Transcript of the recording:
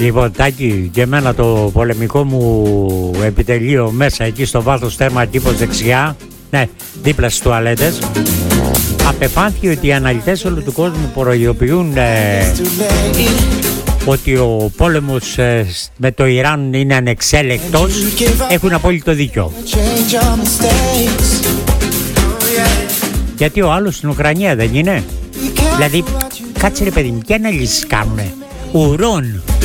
Λοιπόν, Τάκη, και εμένα το πολεμικό μου επιτελείο μέσα εκεί στο βάθος τέρμα τύπος δεξιά, ναι, δίπλα στις τουαλέτες, απεφάνθηκε ότι οι αναλυτές όλου του κόσμου προειδοποιούν ότι ο πόλεμος με το Ιράν είναι ανεξέλεκτος. Έχουν απόλυτο δίκιο. Γιατί ο άλλος στην Ουκρανία δεν είναι? Δηλαδή, κάτσε ρε παιδί μου, τι αναλύσεις κάνουνε? Ουρών,